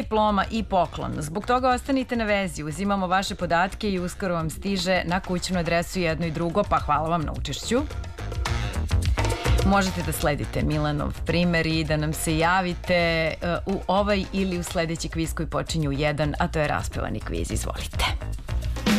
diploma i poklon. Zbog toga ostanite na vezi, uzimamo vaše podatke i uskoro vam stiže na kućnu adresu jedno i drugo, pa hvala vam na učešću. Možete da sledite Milanov primer i da nam se javite u ovaj ili u sledeći kviz koji počinje u 1, a to je raspevani kviz. Izvolite.